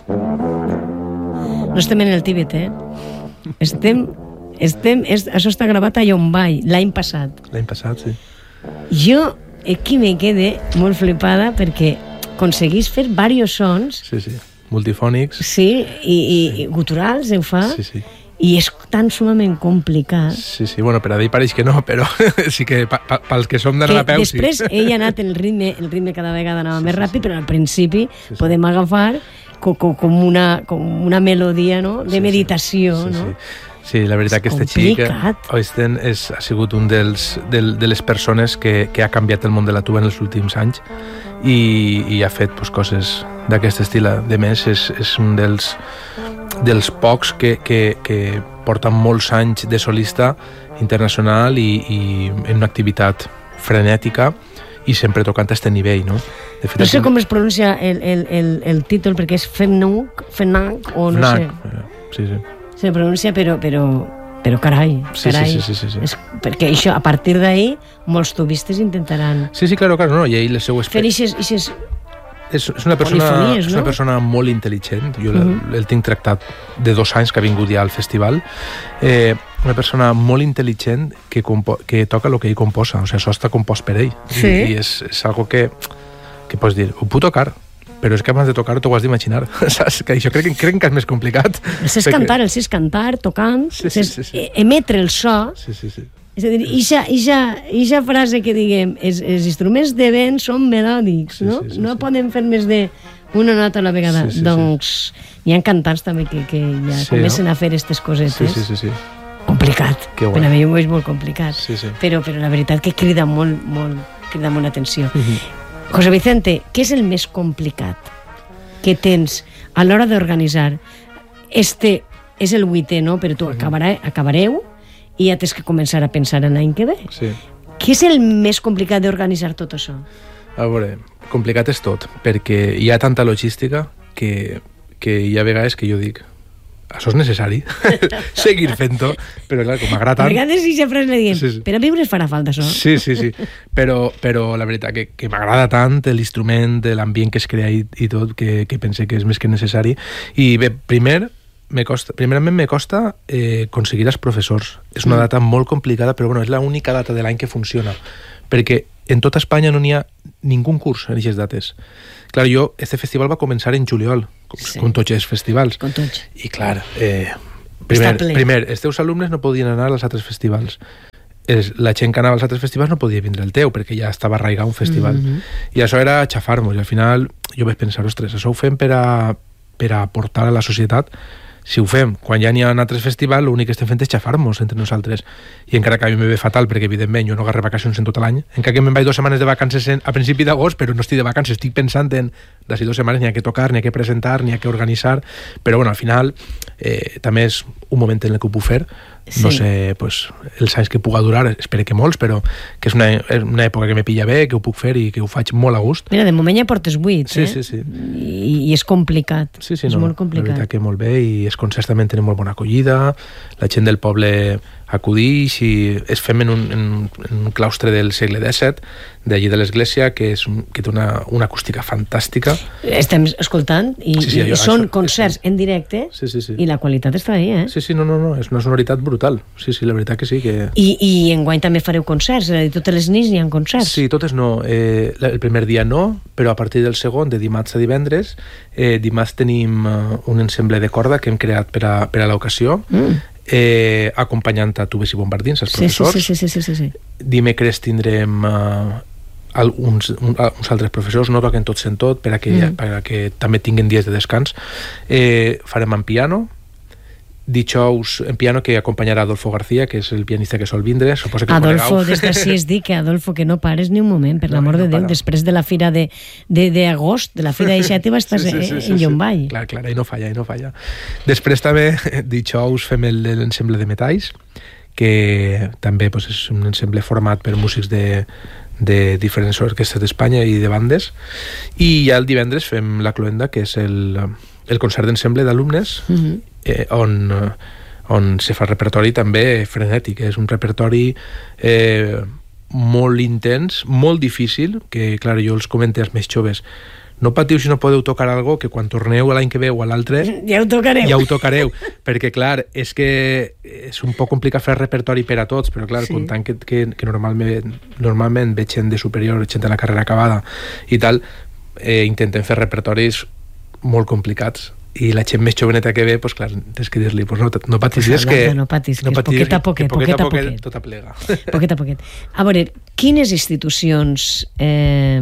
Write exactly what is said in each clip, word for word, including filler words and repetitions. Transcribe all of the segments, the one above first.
No estem en el Tíbet, eh? Estem... estem és, això està gravat a Llombai, l'any passat. L'any passat, sí. Jo aquí me quedé molt flipada perquè aconseguís fer diversos sons. Sí, sí. Multifònics. Sí, i, i, sí. i guturals, ho fa. Sí, sí. I és tan sumament complicat. Sí, sí, bueno, per a dir pareix que no, però sí que pa, pa, pels que som d'anar a peu, sí. Després ell ha anat el ritme, el ritme cada vegada anava sí, més sí, ràpid, sí. però al principi sí, sí. podem agafar com, com, una, com una melodia, no?, de sí, meditació, sí, sí, no? Sí. Sí, la veritat que aquesta xica, Oysten, és, ha sigut un dels, del, de les persones que, que ha canviat el món de la tuba en els últims anys i, i ha fet pues, coses d'aquest estil. A més, és, és un dels, dels pocs que, que, que porta molts anys de solista internacional i, i en una activitat frenètica i sempre tocant a aquest nivell, no? De fet, no sé com es pronuncia el, el, el, el títol, perquè és Fnac, Fnac o no Fnac, sé. Sí, sí. Se pronuncia, però, però, però carai, carai. Sí, sí, sí, sí, sí. És, perquè això, a partir d'ahir, molts tubistes intentaran... Sí, sí, claro, claro, no, i ell les seues... Fer ixes, ixes... És, és, una persona, no? és una persona molt intel·ligent. Jo uh -huh. el tinc tractat de dos anys que ha vingut ja al festival. Eh, una persona molt intel·ligent que, compo que toca el que ell composa. O sigui, això està compost per ell. Sí. I, i és, és algo que, que pots dir, ho puc tocar, però és que abans de tocar t'ho has d'imaginar. Saps? Que això crec, crec que és més complicat. El és cantar, el és cantar, tocant, sí, sí, sí, sí. emetre el so. Sí, sí, sí. És a dir, ixa, ixa, ixa frase que diguem, els, els instruments de vent són melòdics, no? Sí, sí, sí, no sí. Poden fer més de una nota a la vegada. Sí, sí, doncs sí. Hi ha cantants també que, que ja sí, comencen no? a fer aquestes cosetes. Sí, sí, sí, sí. Complicat. Per a mi ho és molt complicat. Sí, sí. Però, però la veritat que crida molt, molt, crida molt l'atenció. Uh -huh. José Vicente, què és el més complicat que tens a l'hora d'organitzar? Este és el vuitè, no? Però tu acabarà, acabareu i ja tens que començar a pensar en l'any que ve. Sí. Què és el més complicat d'organitzar tot això? A veure, complicat és tot, perquè hi ha tanta logística que, que hi ha vegades que jo dic això és necessari, seguir fent-ho, però clar, com m'agrada tant... A vegades sí, sempre le diem, sí, sí. per a viure farà falta això. Sí, sí, sí, però, però la veritat que, que m'agrada tant l'instrument, l'ambient que es crea i, i tot, que, que pense que és més que necessari. I bé, primer... Me costa, primerament me costa eh, aconseguir els professors. És una data molt complicada, però bueno, és l'única data de l'any que funciona, perquè en tota Espanya no n'hi ha ningú curs en aquestes dates. Clar, jo, este festival va començar en juliol, com, sí. com tots els festivals. Com tots. I clar, eh, primer, primer, els teus alumnes no podien anar als altres festivals. Es, la gent que anava als altres festivals no podia vindre al teu, perquè ja estava arraigat un festival. Mm-hmm. I això era xafar-nos, i al final jo vaig pensar, ostres, això ho fem per a, per a aportar a la societat. Si ho fem quan ja n'hi ha altres festivals, l'únic que estem fent és xafar-nos entre nosaltres. I encara que a mi me ve fatal, perquè evidentment jo no agarré vacacions en tot l'any, encara que me'n vaig dues setmanes de vacances en, a principi d'agost, però no estic de vacances, estic pensant en d'ací dues setmanes n'hi ha que tocar, n'hi ha que presentar, n'hi ha que organitzar, però bueno, al final eh, també és un moment en el que ho puc fer. Sí. No sé, pues, els anys que puga durar, espero que molts, però que és una, és una època que me pilla bé, que ho puc fer i que ho faig molt a gust. Mira, de moment ja portes vuit, sí, eh? Sí, sí, sí. I, i és complicat. Sí, sí, és no, molt complicat. la veritat que molt bé, i els concerts també tenen molt bona acollida, la gent del poble acudix i es fem en un, en, en un claustre del segle dèsset, d'allí de l'església, que, és un, que té una, una acústica fantàstica. Estem escoltant i, sí, sí, i jo, són això, concerts en directe, sí, sí, sí. I la qualitat està ahí, eh? Sí, sí, no, no, no, és una sonoritat brutal. Sí, sí, la veritat que sí. Que... I, i enguany també fareu concerts, és a dir, totes les nits n'hi ha concerts. Sí, totes no. Eh, el primer dia no, però a partir del segon, de dimarts a divendres, eh, dimarts tenim uh, un ensemble de corda que hem creat per a, per a l'ocasió, mm. eh, acompanyant a tubes i bombardins, els professors. Sí, sí, sí, sí, sí, sí. Dimecres tindrem... Uh, Uns, uns altres professors, no toquen tots en tot per a que, mm. per a que també tinguin dies de descans. Eh, farem en piano, dijous en piano, que acompanyarà Adolfo García, que és el pianista que sol vindre. Suposo que Adolfo, des d'ací es dic que Adolfo, que no pares ni un moment, per no, l'amor no de Déu, para. Després de la fira d'agost, de, de, de la fira d'Ixàtiva, estàs sí, sí, sí, sí, en Llombai. Sí. Clar, clar, i no falla, i no falla. Després també, dijous, fem l'ensemble de metalls, que també pues, és un ensemble format per músics de de diferents orquestres d'Espanya i de bandes, i ja el divendres fem la cloenda, que és el, el concert d'ensemble d'alumnes, uh-huh. eh, on, on se fa repertori també frenètic, és un repertori eh, molt intens, molt difícil, que clar, jo els comento als més joves, no patiu si no podeu tocar algo, que quan torneu l'any que ve o a l'altre ja ho tocareu, ja ho tocareu perquè clar, és que és un poc complicat fer repertori per a tots, però clar, sí. comptant que, que, que normalment, normalment veig gent de superior, gent de la carrera acabada i tal, eh, intentem fer repertoris molt complicats i la gent més joveneta que ve, pues, clar, tens que dir-li pues no, no patis, pues és que no patis, que no patis, poquet a poquet, poquet, poquet a poquet, poquet, tot aplega. Poquet a poquet. A veure, quines institucions eh,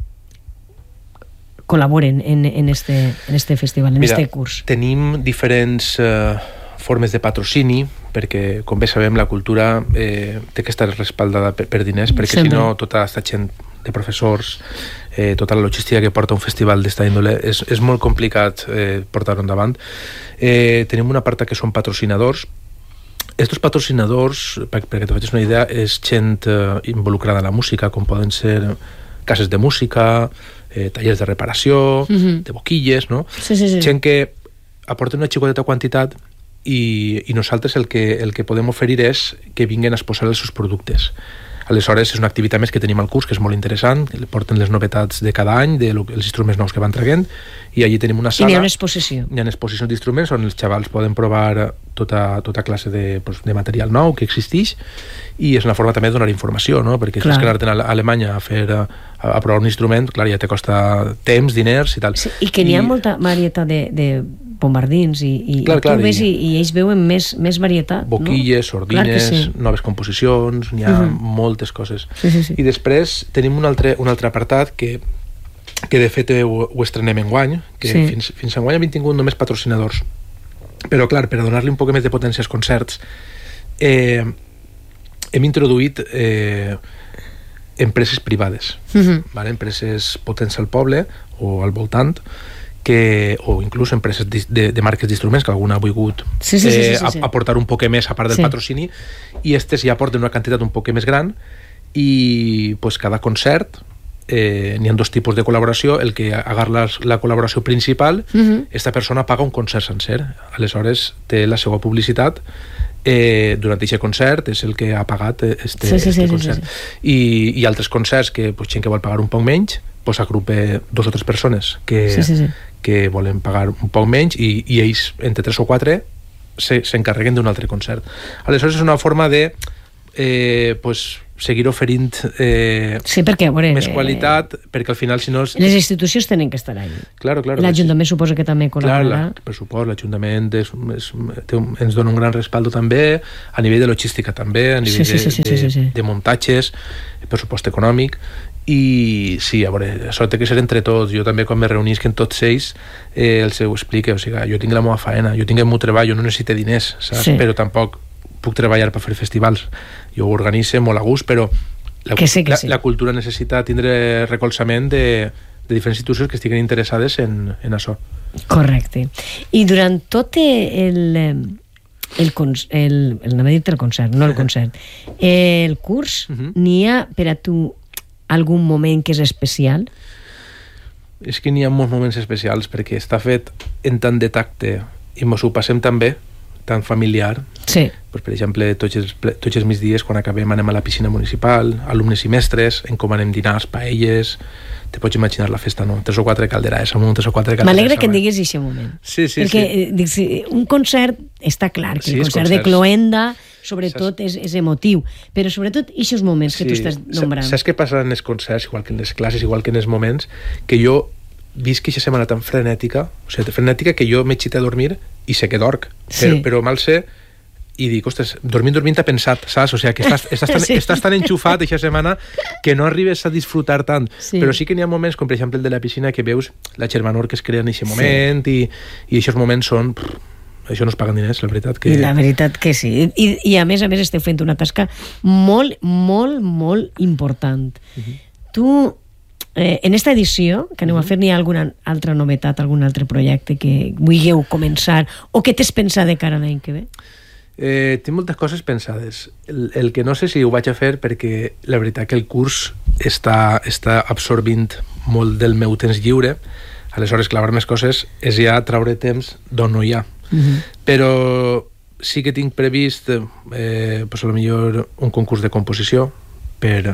col·laboren en, en, este, en este festival, en Mira, este curs? Tenim diferents eh, formes de patrocini, perquè, com bé sabem, la cultura eh, té que estar respaldada per, per diners, perquè si no, tota aquesta gent de professors, eh, tota la logística que porta un festival d'esta índole, és, és molt complicat eh, portar-ho endavant. Eh, tenim una part que són patrocinadors. Estos patrocinadors, per, perquè te facis una idea, és gent eh, involucrada en la música, com poden ser cases de música, eh, tallers de reparació, uh-huh. de boquilles, no? Sí, sí, sí. Gent que aporta una xicoteta quantitat i, i nosaltres el que, el que podem oferir és que vinguin a exposar els seus productes. Aleshores, és una activitat més que tenim al curs, que és molt interessant, que porten les novetats de cada any, de lo, els instruments nous que van traient, i allí tenim una sala... I hi ha una exposició. Hi ha una exposició d'instruments on els xavals poden provar tota, tota classe de, pues, de material nou que existeix, i és una forma també de donar informació, no? Perquè clar. Si és que anar-te'n a Alemanya a fer a, a provar un instrument, clar, ja te costa temps, diners i tal. Sí, i que n'hi ha I... molta varietat de, de bombardins i, i, clar, i tu clar, ves i, i, i ells veuen més, més varietat, boquilles, no? sordines, sí. noves composicions, n'hi ha uh-huh. moltes coses. Sí, sí, sí. I després tenim un altre, un altre apartat que, que de fet ho, ho estrenem enguany, que sí. fins, fins enguany hem tingut només patrocinadors. Però clar, per a donar-li un poc més de potència als concerts, eh, hem introduït eh, empreses privades, uh-huh. vale? Empreses potents al poble o al voltant, que, o inclús empreses de, de, de marques d'instruments que alguna ha volgut sí, sí, sí, sí, sí, sí. Eh, aportar un poc més a part del sí. patrocini, i estes ja aporten una quantitat un poc més gran, i pues, cada concert eh, n'hi ha dos tipus de col·laboració. El que agarra la, la col·laboració principal, uh-huh. esta persona paga un concert sencer, aleshores té la seva publicitat eh, durant aquest concert, és el que ha pagat este, sí, sí, este sí, concert. Sí, sí. I, i altres concerts que pues, gent que vol pagar un poc menys, pues, agrupa dos o tres persones que, sí, sí, sí. que volen pagar un poc menys, i, i ells, entre tres o quatre, s'encarreguen d'un altre concert. Aleshores és una forma de eh, pues, seguir oferint eh, sí, perquè, veure, més qualitat, eh, perquè al final si no... És... Les institucions tenen que estar allà. Claro, claro, L'Ajuntament sí. suposa que també col·laborarà. Clar, per supòs, l'Ajuntament és, és, té un, ens dona un gran respaldo també, a nivell de logística també, a nivell sí, sí, sí, de, sí, sí, sí. de, de muntatges, pressupost econòmic, i sí, a veure, això té que ser entre tots. Jo també quan me reunisc en tots ells eh, els ho explique, o sigui, jo tinc la meva faena, jo tinc el meu treball, jo no necessito diners, saps? Sí. Però tampoc puc treballar per fer festivals. Jo ho organitzo molt a gust, però la, que sí, que la, sí. la cultura necessita tindre recolzament de, de diferents institucions que estiguen interessades en, en això. Correcte. I durant tot el... el, el, el, no m'he dit el concert, no el concert, el curs, uh-huh. n'hi ha per a tu algun moment que és especial? És que n'hi ha molts moments especials, perquè està fet en tant de tacte i mos ho passem tan bé, tan familiar. Sí. Pues, per exemple, tots els, tots els migdies, quan acabem, anem a la piscina municipal, alumnes i mestres, encomanem dinars, paelles, te pots imaginar la festa, no? Tres o quatre calderars, amb un tres o quatre calderars. M'alegra que em diguis aquest moment. Sí, sí, perquè, sí. Perquè un concert, està clar, que sí, el concert de Cloenda, sobretot, és, és emotiu, però sobretot aquests moments sí. que tu estàs nombrant. Saps què passa en els concerts, igual que en les classes, igual que en els moments, que jo visc aquesta setmana tan frenètica, o sigui, frenètica que jo m'he xitat a dormir i sé que dorc, sí. però, però mal sé i dic, ostres, dormint, dormint t'ha pensat, saps? O sigui, que estàs, estàs, tan, sí. estàs tan enxufat aquesta setmana que no arribes a disfrutar tant. Sí. Però sí que n'hi ha moments, com per exemple el de la piscina, que veus la germanor que es crea en aquest moment, sí. i, i aquests moments són... Prr, això no es paguen diners, la veritat que... La veritat que sí. I, i a més a més esteu fent una tasca molt, molt, molt important. Uh-huh. Tu, eh, en esta edició, que aneu uh-huh. a fer, n'hi ha alguna altra novetat, algun altre projecte que vulgueu començar o que t'has pensat de cara a l'any que ve? Eh, tinc moltes coses pensades. El, el que no sé si ho vaig a fer perquè la veritat que el curs està, està absorbint molt del meu temps lliure, aleshores clavar més coses és ja traure temps d'on no hi ha. Uh-huh. Però sí que tinc previst eh, pues a lo millor un concurs de composició per,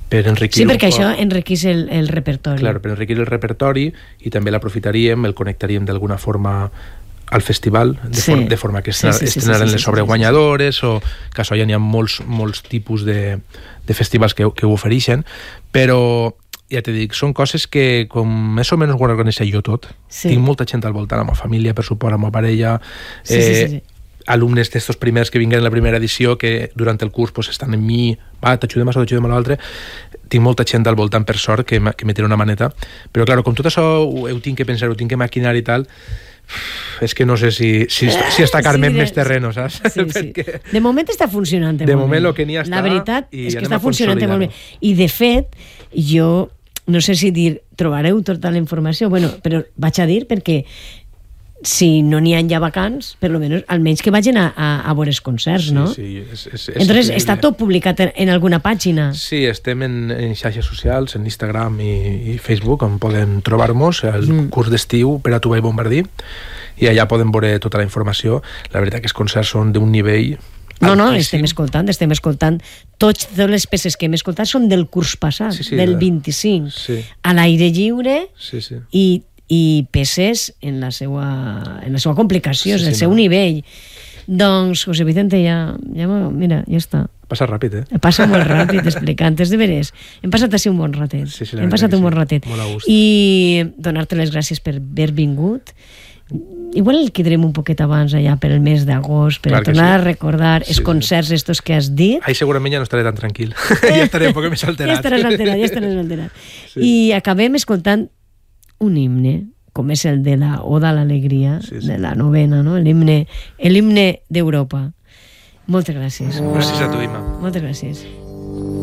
per enriquir... Sí, perquè això enriquís el, el repertori. Clar, per enriquir el repertori, i també l'aprofitaríem, el connectaríem d'alguna forma al festival, de, sí. for, de forma que estrenaren sí, sí, sí, sí, sí, les sí, sobreguanyadores, sí, sí. o que això ja n'hi ha molts, molts tipus de, de festivals que, que ho ofereixen, però ja t'he dit, són coses que com més o menys ho organitzo jo tot. Sí. Tinc molta gent al voltant, amb la família, per suport, amb la parella, sí, eh, sí, sí, sí. alumnes d'estos primers que vinguen en la primera edició, que durant el curs pues, estan en mi, va, t'ajudem a això, t'ajudem a l'altre. Tinc molta gent al voltant, per sort, que, que me tira una maneta. Però, clar, com tot això ho, ho tinc que pensar, ho tinc que maquinar i tal, és que no sé si, si, si està Carmen sí, més terreno, saps? Sí, sí. Perquè... De moment està funcionant. De moment el que n'hi ha està... La veritat és que està funcionant molt bé. I, de fet, jo no sé si dir, trobareu tota la informació, bueno, però vaig a dir perquè si no n'hi ha ja vacants, per lo menos, almenys que vagin a, a, a veure els concerts, no? Sí, sí. És, és, és Entonces, increïble. està tot publicat en, en alguna pàgina? Sí, estem en, en xarxes socials, en Instagram i, i Facebook, on podem trobar-nos, el mm. curs d'estiu per a Tuba i Bombardí, i allà podem veure tota la informació. La veritat que els concerts són d'un nivell... No, no, estem escoltant, estem escoltant. Tots, totes les peces que hem escoltat són del curs passat, sí, sí, del vint-i-cinc. Sí. A l'aire lliure sí, sí. i i peces en la seva, en la seva complicació, sí, sí, el seu no. nivell. Doncs, José Vicente, ja, ja mira, ja està. Passa ràpid, eh? Passa molt ràpid, explicant, és de veres. Hem passat així un bon ratet. Sí, sí, Hem passat un sí. bon ratet. Molt a gust. I donar-te les gràcies per haver vingut. Igual el quedarem un poquet abans allà per el mes d'agost, per Clar a tornar sí. a recordar els sí, concerts sí. estos que has dit. Ai, segurament ja no estaré tan tranquil. Ja estaré un poc més alterat. Ja estaràs alterat, ja estaràs alterat. Sí. I acabem escoltant un himne, com és el de la Oda a l'Alegria, sí, sí. de la novena, no? L'himne, l'himne d'Europa. Moltes gràcies. Gràcies a tu, Ima. Moltes gràcies.